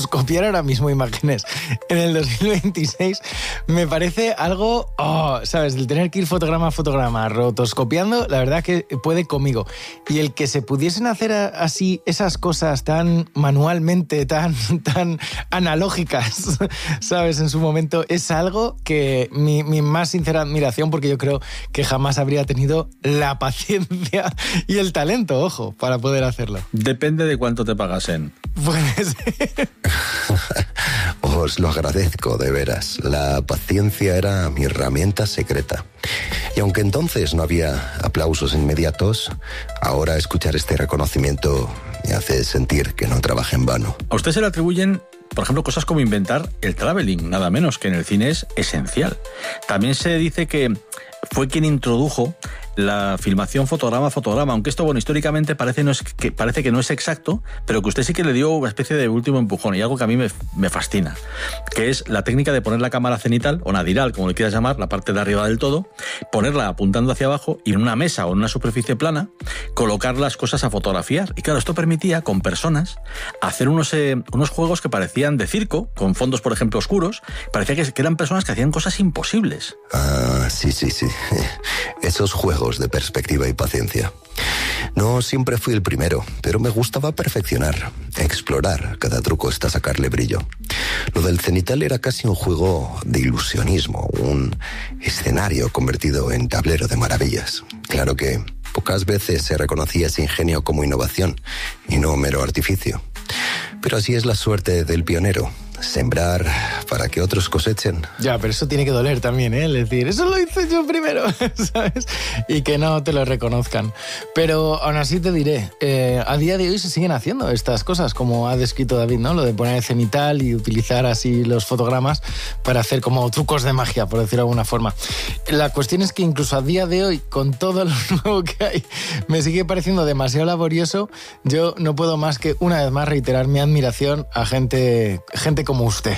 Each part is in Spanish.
rotoscopiar ahora mismo imágenes en el 2026 me parece algo, ¿sabes? El tener que ir fotograma a fotograma rotoscopiando, la verdad que puede conmigo. Y el que se pudiesen hacer así esas cosas tan manualmente, tan analógicas, ¿sabes? En su momento, es algo que mi más sincera admiración, porque yo creo que jamás habría tenido la paciencia y el talento, ojo, para poder hacerlo. Depende de cuánto te pagasen. Puede ser. Os lo agradezco, de veras. La paciencia era mi herramienta secreta. Y aunque entonces no había aplausos inmediatos, ahora escuchar este reconocimiento me hace sentir que no trabajé en vano. A usted se le atribuyen, por ejemplo, cosas como inventar el traveling, nada menos, que en el cine es esencial. También se dice que fue quien introdujo la filmación fotograma a fotograma, aunque esto, bueno, históricamente parece que no es exacto, pero que usted sí que le dio una especie de último empujón, y algo que a mí me fascina, que es la técnica de poner la cámara cenital, o nadiral, como le quieras llamar, la parte de arriba del todo, ponerla apuntando hacia abajo y en una mesa o en una superficie plana, colocar las cosas a fotografiar. Y claro, esto permitía, con personas, hacer unos juegos que parecían de circo, con fondos, por ejemplo, oscuros. Parecía que eran personas que hacían cosas imposibles. Ah, sí. Esos juegos de perspectiva y paciencia. No siempre fui el primero, pero me gustaba perfeccionar, explorar cada truco hasta sacarle brillo. Lo del cenital era casi un juego de ilusionismo, un escenario convertido en tablero de maravillas. Claro que pocas veces se reconocía ese ingenio como innovación y no mero artificio. Pero así es la suerte del pionero. Sembrar para que otros cosechen. Ya, pero eso tiene que doler también, ¿eh? Es decir, eso lo hice yo primero, ¿sabes? Y que no te lo reconozcan. Pero aún así te diré, a día de hoy se siguen haciendo estas cosas, como ha descrito David, ¿no? Lo de poner el cenital y utilizar así los fotogramas para hacer como trucos de magia, por decirlo de alguna forma. La cuestión es que incluso a día de hoy, con todo lo nuevo que hay, me sigue pareciendo demasiado laborioso. Yo no puedo más que una vez más reiterar mi admiración a gente como usted.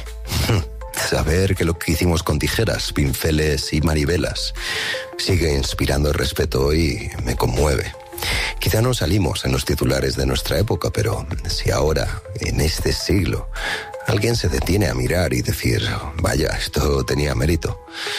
Saber que lo que hicimos con tijeras, pinceles y manivelas sigue inspirando respeto y me conmueve. Quizá no salimos en los titulares de nuestra época, pero si ahora, en este siglo, alguien se detiene a mirar y decir, vaya, esto tenía mérito,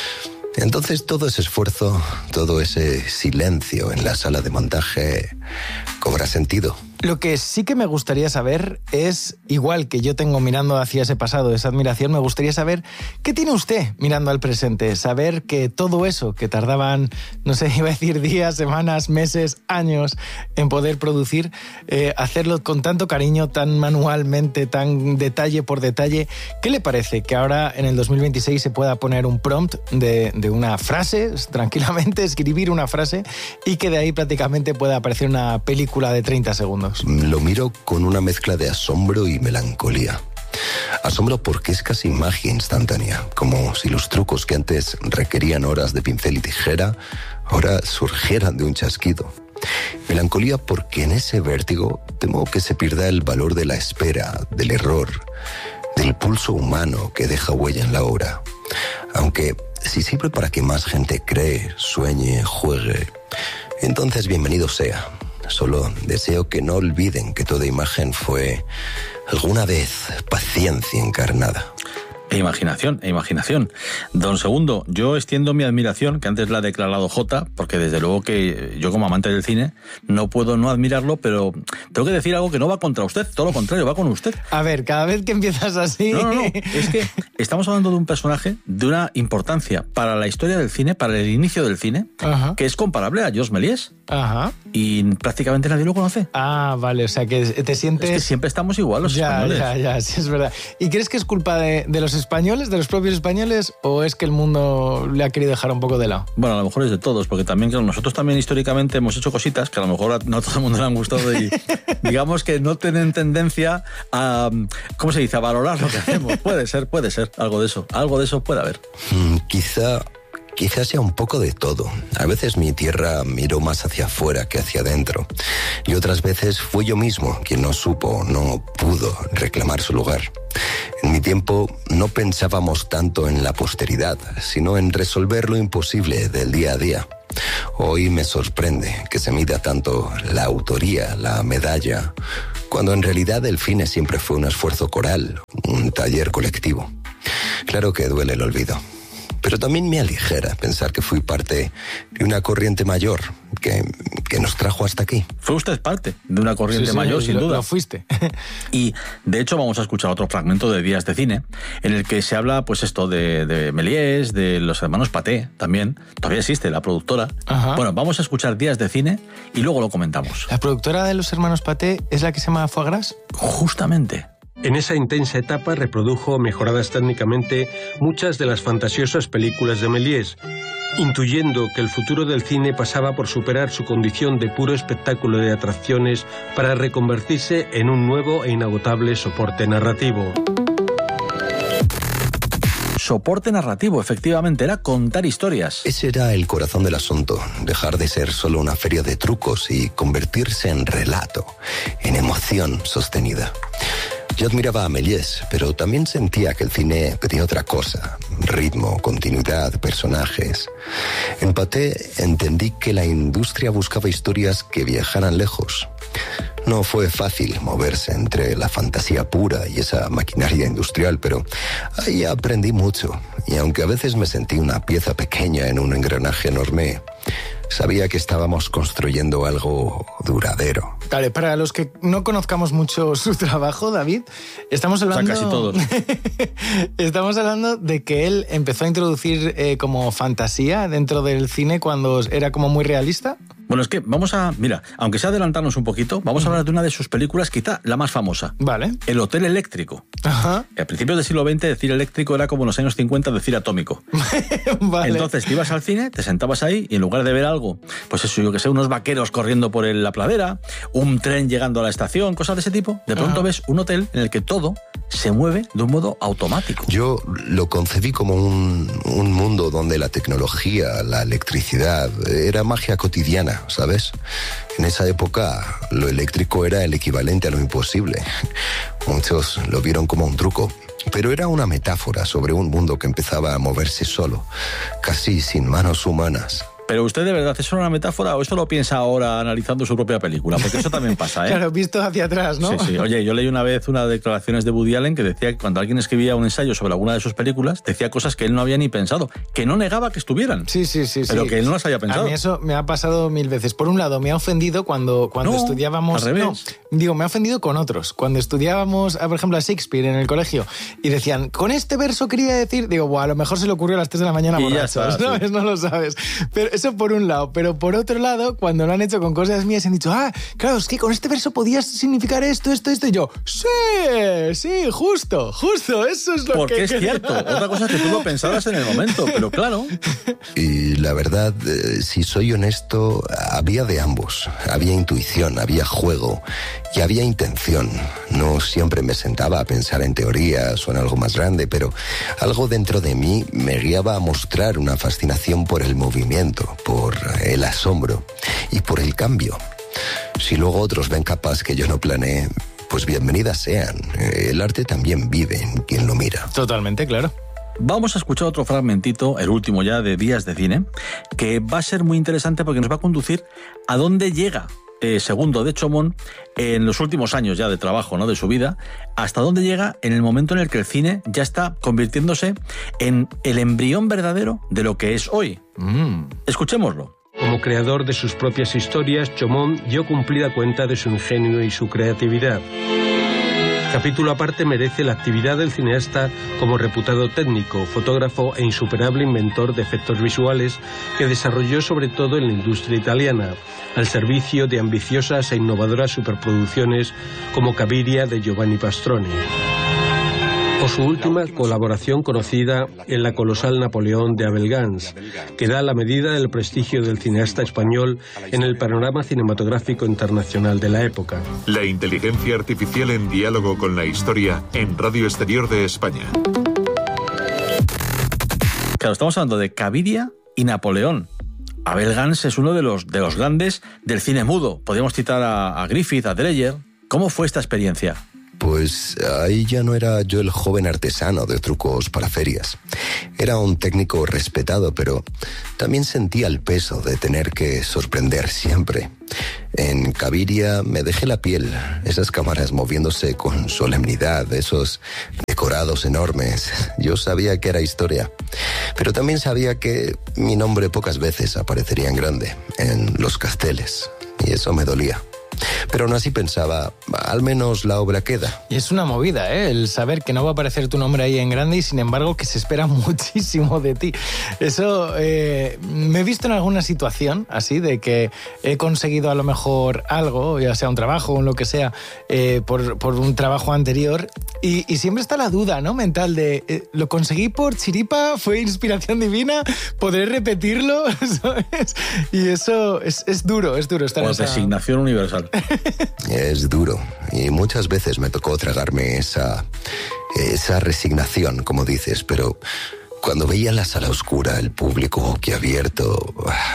entonces todo ese esfuerzo, todo ese silencio en la sala de montaje cobra sentido. Lo que sí que me gustaría saber es, igual que yo tengo mirando hacia ese pasado, esa admiración, me gustaría saber qué tiene usted mirando al presente. Saber que todo eso que tardaban, no sé, iba a decir días, semanas, meses, años en poder producir, hacerlo con tanto cariño, tan manualmente, tan detalle por detalle. ¿Qué le parece que ahora en el 2026 se pueda poner un prompt de una frase, tranquilamente escribir una frase, y que de ahí prácticamente pueda aparecer una película de 30 segundos? Lo miro con una mezcla de asombro y melancolía. Asombro porque es casi magia instantánea, como si los trucos que antes requerían horas de pincel y tijera ahora surgieran de un chasquido. Melancolía porque en ese vértigo temo que se pierda el valor de la espera, del error, del pulso humano que deja huella en la obra. Aunque si sirve para que más gente cree, sueñe, juegue, entonces bienvenido sea. Solo deseo que no olviden que toda imagen fue alguna vez paciencia encarnada. E imaginación. Don Segundo, yo extiendo mi admiración, que antes la ha declarado Jota, porque desde luego que yo como amante del cine no puedo no admirarlo, pero tengo que decir algo que no va contra usted, todo lo contrario, va con usted. A ver, cada vez que empiezas así... No, es que estamos hablando de un personaje de una importancia para la historia del cine, para el inicio del cine, Ajá. que es comparable a Georges Méliès. Ajá. Y prácticamente nadie lo conoce. Ah, vale, o sea que te sientes... Es que siempre estamos igual los españoles. Ya, sí, es verdad. ¿Y crees que es culpa de los españoles, de los propios españoles, o es que el mundo le ha querido dejar un poco de lado? Bueno, a lo mejor es de todos, porque también claro, nosotros también históricamente hemos hecho cositas que a lo mejor no a todo el mundo le han gustado y digamos que no tienen tendencia a, ¿cómo se dice?, a valorar lo que hacemos. Puede ser, algo de eso puede haber. Quizás sea un poco de todo. A veces mi tierra miró más hacia afuera que hacia adentro. Y otras veces fue yo mismo quien no supo, no pudo reclamar su lugar. En mi tiempo no pensábamos tanto en la posteridad, sino en resolver lo imposible del día a día. Hoy me sorprende que se mida tanto la autoría, la medalla, cuando en realidad el cine siempre fue un esfuerzo coral, un taller colectivo. Claro que duele el olvido, pero también me aligera pensar que fui parte de una corriente mayor que nos trajo hasta aquí. Fue usted parte de una corriente mayor, sin duda. Lo fuiste. Y, de hecho, vamos a escuchar otro fragmento de Días de Cine, en el que se habla, pues esto, de Méliès, de los hermanos Pathé, también. Todavía existe la productora. Ajá. Bueno, vamos a escuchar Días de Cine y luego lo comentamos. ¿La productora de los hermanos Pathé es la que se llama Foie Gras? Justamente. En esa intensa etapa reprodujo, mejoradas técnicamente, muchas de las fantasiosas películas de Méliès, intuyendo que el futuro del cine pasaba por superar su condición de puro espectáculo de atracciones para reconvertirse en un nuevo e inagotable soporte narrativo. Soporte narrativo, efectivamente, era contar historias. Ese era el corazón del asunto, dejar de ser solo una feria de trucos y convertirse en relato, en emoción sostenida. Yo admiraba a Méliès, pero también sentía que el cine pedía otra cosa: ritmo, continuidad, personajes. En Pathé entendí que la industria buscaba historias que viajaran lejos. No fue fácil moverse entre la fantasía pura y esa maquinaria industrial, pero ahí aprendí mucho. Y aunque a veces me sentí una pieza pequeña en un engranaje enorme, sabía que estábamos construyendo algo duradero. Vale, para los que no conozcamos mucho su trabajo, David, estamos hablando... O sea, casi todos. Estamos hablando de que él empezó a introducir como fantasía dentro del cine cuando era como muy realista. Bueno, es que vamos a... Mira, aunque sea adelantarnos un poquito, vamos a hablar de una de sus películas, quizá la más famosa. Vale. El Hotel Eléctrico. Ajá. A principios del siglo XX decir eléctrico era como en los años 50 decir atómico. Vale. Entonces te ibas al cine, te sentabas ahí y en lugar de ver algo, pues eso, yo que sé, unos vaqueros corriendo por la pradera, un tren llegando a la estación, cosas de ese tipo, de pronto ves un hotel en el que todo se mueve de un modo automático. Yo lo concebí como un mundo donde la tecnología, la electricidad, era magia cotidiana, ¿sabes? En esa época lo eléctrico era el equivalente a lo imposible. Muchos lo vieron como un truco, pero era una metáfora sobre un mundo que empezaba a moverse solo, casi sin manos humanas. Pero usted, de verdad, ¿eso es una metáfora o eso lo piensa ahora analizando su propia película? Porque eso también pasa, ¿eh? Claro, visto hacia atrás, ¿no? Sí, sí. Oye, yo leí una vez unas declaraciones de Woody Allen que decía que cuando alguien escribía un ensayo sobre alguna de sus películas, decía cosas que él no había ni pensado, que no negaba que estuvieran. Sí. Pero que él no las había pensado. A mí eso me ha pasado 1000 veces. Por un lado, me ha ofendido cuando No, estudiábamos... al revés. No, digo, me ha ofendido con otros. Cuando estudiábamos, por ejemplo, a Shakespeare en el colegio y decían, con este verso quería decir... Digo, bueno, a lo mejor se le ocurrió a las 3 de la mañana Y ya borracho, está, ¿sabes? sí. No lo sabes. Pero eso por un lado. Pero por otro lado, cuando lo han hecho con cosas mías, han dicho, claro, es que con este verso podías significar esto. Y yo, sí, justo, eso es lo Porque que... es cierto. Otra cosa es que tú lo pensabas en el momento, pero claro. Y la verdad, si soy honesto, había de ambos. Había intuición, había juego y había intención. No siempre me sentaba a pensar en teorías o en algo más grande, pero algo dentro de mí me guiaba a mostrar una fascinación por el movimiento, por el asombro y por el cambio. Si luego otros ven capaz que yo no planeé, pues bienvenidas sean. El arte también vive en quien lo mira. Totalmente, claro. Vamos a escuchar otro fragmentito, el último ya de Días de Cine, que va a ser muy interesante porque nos va a conducir a dónde llega Segundo de Chomón en los últimos años ya de trabajo, ¿no?, de su vida, hasta dónde llega en el momento en el que el cine ya está convirtiéndose en el embrión verdadero de lo que es hoy. Escuchémoslo. Como creador de sus propias historias, Chomón dio cumplida cuenta de su ingenio y su creatividad. Capítulo aparte merece la actividad del cineasta como reputado técnico, fotógrafo e insuperable inventor de efectos visuales que desarrolló sobre todo en la industria italiana, al servicio de ambiciosas e innovadoras superproducciones como Cabiria de Giovanni Pastrone. O su última colaboración conocida en La colosal Napoleón de Abel Gance, que da la medida del prestigio del cineasta español en el panorama cinematográfico internacional de la época. La inteligencia artificial en diálogo con la historia en Radio Exterior de España. Claro, estamos hablando de Cabiria y Napoleón. Abel Gance es uno de los grandes del cine mudo. Podríamos citar a Griffith, a Dreyer. ¿Cómo fue esta experiencia? Pues ahí ya no era yo el joven artesano de trucos para ferias. Era un técnico respetado, pero también sentía el peso de tener que sorprender siempre. En Cabiria me dejé la piel, esas cámaras moviéndose con solemnidad, esos decorados decorados enormes. Yo sabía que era historia, pero también sabía que mi nombre pocas veces aparecería en grande, en los carteles, y eso me dolía. Pero aún así pensaba, al menos la obra queda. Y es una movida, ¿eh? El saber que no va a aparecer tu nombre ahí en grande y sin embargo que se espera muchísimo de ti. Eso me he visto en alguna situación así, de que he conseguido a lo mejor algo, ya sea un trabajo o lo que sea, por un trabajo anterior y siempre está la duda, ¿no? Mental de, ¿lo conseguí por chiripa? ¿Fue inspiración divina? ¿Podré repetirlo? ¿Sabes? Y eso es duro estar en esa... resignación universal. Es duro y muchas veces me tocó tragarme esa resignación, como dices, pero cuando veía la sala oscura, el público boquiabierto,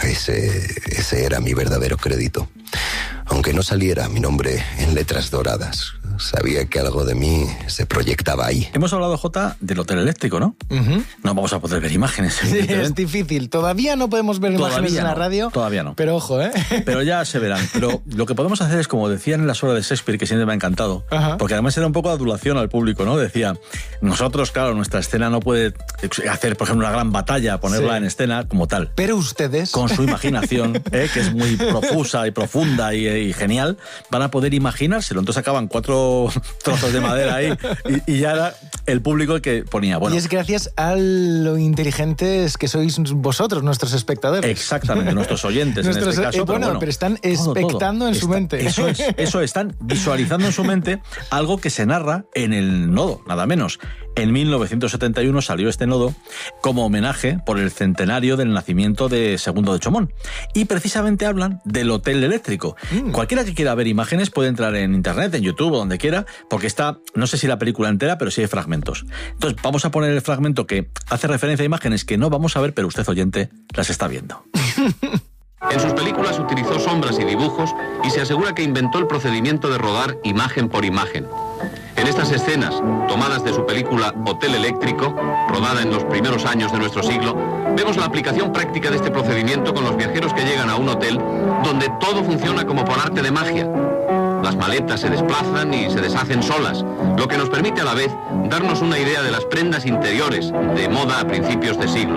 ese era mi verdadero crédito. Aunque no saliera mi nombre en letras doradas, sabía que algo de mí se proyectaba ahí. Hemos hablado, Jota, del hotel eléctrico, ¿no? Uh-huh. No vamos a poder ver imágenes. Sí, es difícil. Todavía no podemos ver imágenes en la radio. Todavía no. Pero ojo, ¿eh? Pero ya se verán. Pero lo que podemos hacer es, como decían en las obras de Shakespeare, que siempre me ha encantado, uh-huh, porque además era un poco de adulación al público, ¿no? Decía, nosotros, claro, nuestra escena no puede hacer, por ejemplo, una gran batalla, ponerla en escena como tal. Pero ustedes... Con su imaginación, que es muy profusa y profunda y genial, van a poder imaginárselo. Entonces acaban 4 trozos de madera ahí y ya era el público el que ponía. Bueno, y es gracias a lo inteligentes que sois vosotros, nuestros espectadores. Exactamente, nuestros oyentes en este caso. Pero están expectando en su mente. Eso están visualizando en su mente algo que se narra en el nodo, nada menos. En 1971 salió este nodo como homenaje por el centenario del nacimiento de Segundo de Chomón. Y precisamente hablan del hotel eléctrico. Cualquiera que quiera ver imágenes puede entrar en internet, en YouTube o donde quiera, porque está, no sé si la película entera, pero sí hay fragmentos. Entonces vamos a poner el fragmento que hace referencia a imágenes que no vamos a ver, pero usted, oyente, las está viendo. En sus películas utilizó sombras y dibujos y se asegura que inventó el procedimiento de rodar imagen por imagen. En estas escenas, tomadas de su película Hotel Eléctrico, rodada en los primeros años de nuestro siglo, vemos la aplicación práctica de este procedimiento con los viajeros que llegan a un hotel donde todo funciona como por arte de magia. Las maletas se desplazan y se deshacen solas, lo que nos permite a la vez darnos una idea de las prendas interiores de moda a principios de siglo.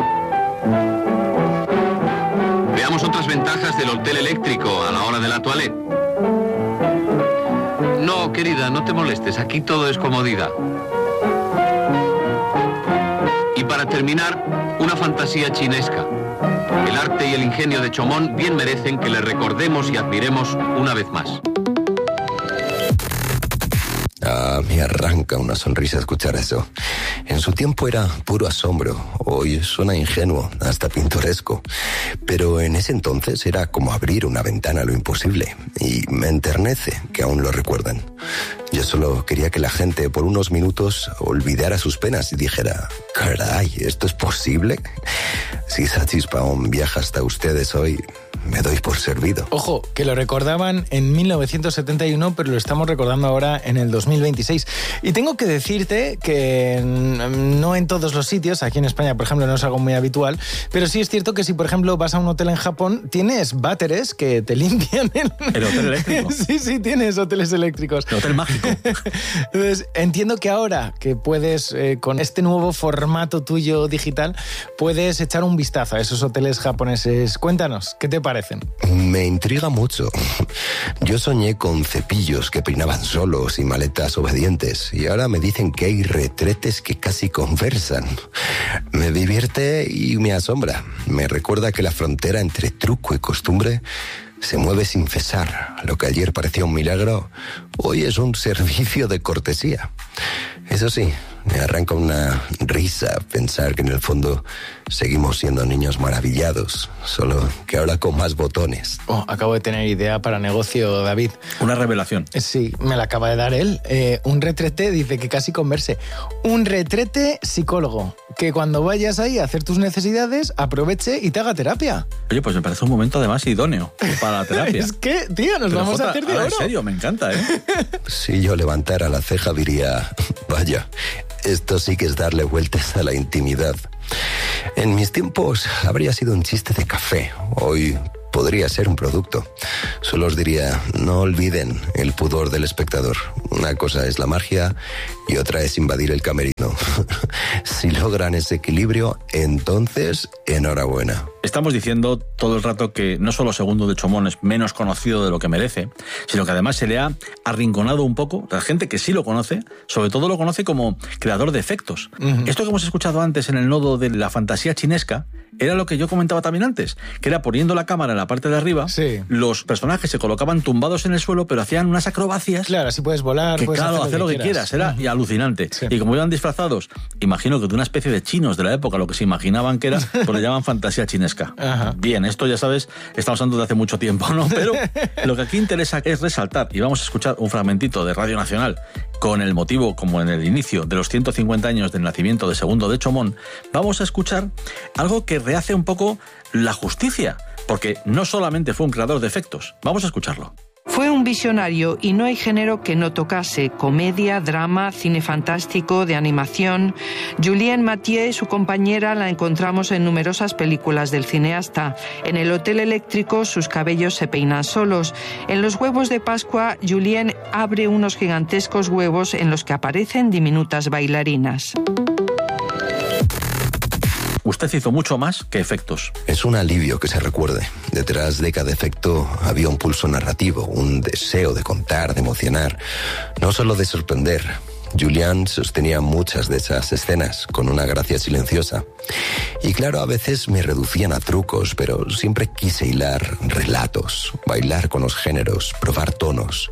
Veamos otras ventajas del hotel eléctrico a la hora de la toilette. No, querida, no te molestes, aquí todo es comodidad. Y para terminar, una fantasía chinesca. El arte y el ingenio de Chomón bien merecen que le recordemos y admiremos una vez más. Me arranca una sonrisa escuchar eso. En su tiempo era puro asombro, hoy suena ingenuo, hasta pintoresco. Pero en ese entonces era como abrir una ventana a lo imposible. Y me enternece que aún lo recuerden. Yo solo quería que la gente por unos minutos olvidara sus penas y dijera, caray, ¿esto es posible? Si esa chispa aún viaja hasta ustedes hoy, me doy por servido. Ojo, que lo recordaban en 1971, pero lo estamos recordando ahora en el 2026. Y tengo que decirte que no en todos los sitios, aquí en España, por ejemplo, no es algo muy habitual, pero sí es cierto que si, por ejemplo, vas a un hotel en Japón, tienes váteres que te limpian ¿El hotel eléctrico? Sí, tienes hoteles eléctricos. El hotel mágico. Entonces, entiendo que ahora que puedes, con este nuevo formato tuyo digital, puedes echar un vistazo a esos hoteles japoneses. Cuéntanos, ¿qué te parece? Me intriga mucho. Yo soñé con cepillos que peinaban solos y maletas obedientes, y ahora me dicen que hay retretes que casi conversan. Me divierte y me asombra. Me recuerda que la frontera entre truco y costumbre se mueve sin cesar. Lo que ayer parecía un milagro, hoy es un servicio de cortesía. Eso sí, me arranca una risa pensar que en el fondo seguimos siendo niños maravillados, solo que ahora con más botones. Acabo de tener idea para negocio, David. Una revelación. Sí, me la acaba de dar él. Un retrete, dice que casi converse. Un retrete psicólogo, que cuando vayas ahí a hacer tus necesidades, aproveche y te haga terapia. Oye, pues me parece un momento además idóneo para la terapia. Es que, tío, nos vamos a hacer de oro. En serio, me encanta, ¿eh? Si yo levantara la ceja diría, vaya, esto sí que es darle vueltas a la intimidad. En mis tiempos habría sido un chiste de café. Hoy podría ser un producto. Solo os diría, no olviden el pudor del espectador. Una cosa es la magia y otra es invadir el camerino. Si logran ese equilibrio, entonces, enhorabuena. Estamos diciendo todo el rato que no solo Segundo de Chomón es menos conocido de lo que merece, sino que además se le ha arrinconado un poco. La gente que sí lo conoce, sobre todo lo conoce como creador de efectos. Esto que hemos escuchado antes en el nodo de la fantasía chinesca era lo que yo comentaba también antes, que era poniendo la cámara en la parte de arriba, sí. Los personajes se colocaban tumbados en el suelo, pero hacían unas acrobacias. Claro, así puedes volar, que, puedes hacer lo que quieras. Era alucinante. Sí. Y como iban disfrazados, imagino que de una especie de chinos de la época, lo que se imaginaban que era, pues le llaman fantasía chinesca. Ajá. Bien, esto ya sabes, estamos hablando de hace mucho tiempo, ¿no? Pero lo que aquí interesa es resaltar, y vamos a escuchar un fragmentito de Radio Nacional, con el motivo, como en el inicio, de los 150 años del nacimiento de Segundo de Chomón, vamos a escuchar algo que rehace un poco la justicia, porque no solamente fue un creador de efectos. Vamos a escucharlo. Fue un visionario y no hay género que no tocase: comedia, drama, cine fantástico, de animación. Julienne Mathieu, su compañera, la encontramos en numerosas películas del cineasta. En El Hotel Eléctrico, sus cabellos se peinan solos. En Los huevos de Pascua, Julienne abre unos gigantescos huevos en los que aparecen diminutas bailarinas. Usted hizo mucho más que efectos. Es un alivio que se recuerde. Detrás de cada efecto había un pulso narrativo, un deseo de contar, de emocionar, no solo de sorprender. Julián sostenía muchas de esas escenas con una gracia silenciosa. Y claro, a veces me reducían a trucos, pero siempre quise hilar relatos, bailar con los géneros, probar tonos.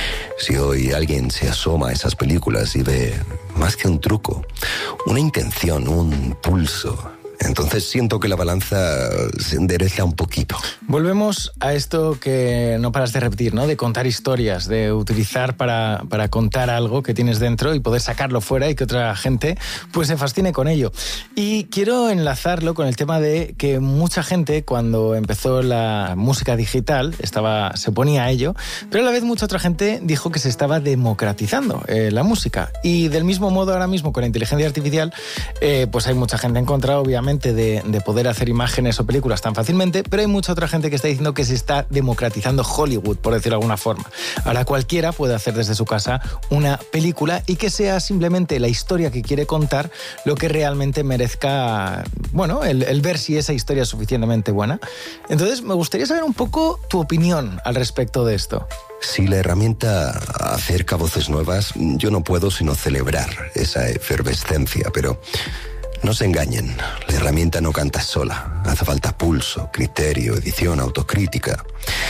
Si hoy alguien se asoma a esas películas y ve más que un truco, una intención, un pulso, entonces siento que la balanza se endereza un poquito. Volvemos a esto que no paras de repetir, ¿no? De contar historias, de utilizar para contar algo que tienes dentro y poder sacarlo fuera y que otra gente pues se fascine con ello. Y quiero enlazarlo con el tema de que mucha gente, cuando empezó la música digital, se ponía a ello, pero a la vez mucha otra gente dijo que se estaba democratizando la música. Y del mismo modo, ahora mismo con la inteligencia artificial, pues hay mucha gente en contra, obviamente, de poder hacer imágenes o películas tan fácilmente, pero hay mucha otra gente que está diciendo que se está democratizando Hollywood, por decirlo de alguna forma. Ahora cualquiera puede hacer desde su casa una película y que sea simplemente la historia que quiere contar lo que realmente merezca, bueno, el ver si esa historia es suficientemente buena. Entonces, me gustaría saber un poco tu opinión al respecto de esto. Si la herramienta acerca voces nuevas, yo no puedo sino celebrar esa efervescencia, pero no se engañen, la herramienta no canta sola. Hace falta pulso, criterio, edición, autocrítica.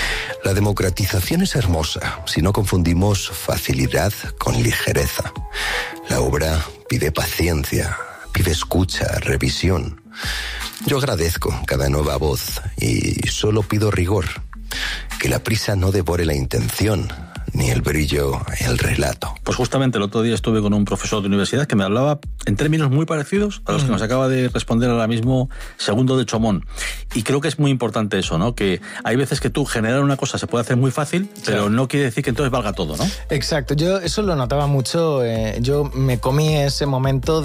La democratización es hermosa si no confundimos facilidad con ligereza. La obra pide paciencia, pide escucha, revisión. Yo agradezco cada nueva voz y solo pido rigor. Que la prisa no devore la intención, ni el brillo, el relato. Pues justamente el otro día estuve con un profesor de universidad que me hablaba en términos muy parecidos a los que nos acaba de responder ahora mismo Segundo de Chomón. Y creo que es muy importante eso, ¿no? Que hay veces que tú generar una cosa se puede hacer muy fácil, pero no quiere decir que entonces valga todo, ¿no? Exacto, yo eso lo notaba mucho. Yo me comí ese momento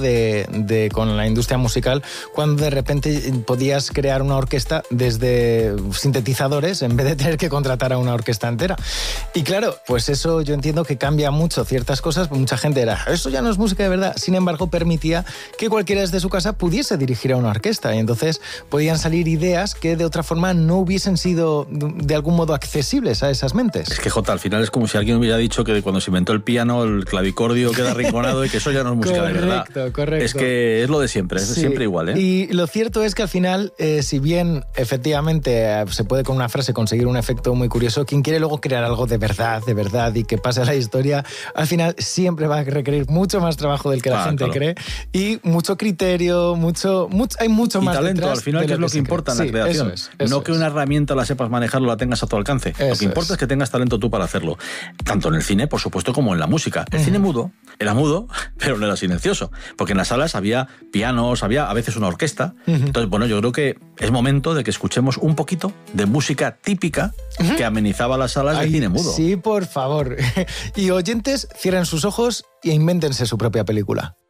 con la industria musical cuando de repente podías crear una orquesta desde sintetizadores en vez de tener que contratar a una orquesta entera. Y claro, pues eso yo entiendo que cambia mucho ciertas cosas, mucha gente era, eso ya no es música de verdad, sin embargo permitía que cualquiera desde su casa pudiese dirigir a una orquesta y entonces podían salir ideas que de otra forma no hubiesen sido de algún modo accesibles a esas mentes. Es que Jota, al final es como si alguien hubiera dicho que cuando se inventó el piano el clavicordio queda arrinconado y que eso ya no es música de verdad. Correcto. Es que es lo de siempre, es siempre igual, ¿eh? Y lo cierto es que al final, si bien efectivamente se puede con una frase conseguir un efecto muy curioso, quien quiere luego crear algo de verdad y que pase a la historia, al final siempre va a requerir mucho más trabajo del que la gente cree y mucho criterio, hay mucho más talento, detrás al final, que es lo que importa en la creación. Eso no que una herramienta la sepas manejar o la tengas a tu alcance. Lo que importa es que tengas talento tú para hacerlo. Tanto en el cine, por supuesto, como en la música. El cine mudo, era mudo, pero no era silencioso. Porque en las salas había pianos, había a veces una orquesta. Entonces, bueno, yo creo que es momento de que escuchemos un poquito de música típica que amenizaba las salas de cine mudo. Sí, por favor. Y oyentes, cierren sus ojos e invéntense su propia película.